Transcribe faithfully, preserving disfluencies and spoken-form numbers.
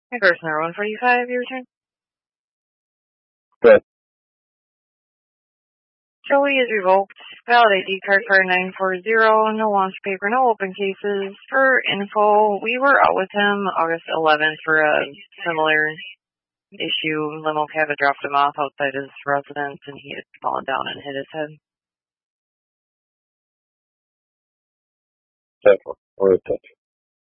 Customer one forty-five, your return. Good. Joey is revoked. Valid I D card for nine four zero. No launch paper, no open cases. For info, we were out with him August eleventh for a similar issue. Limo cab had dropped him off outside his residence and he had fallen down and hit his head. Definitely. Or a touch.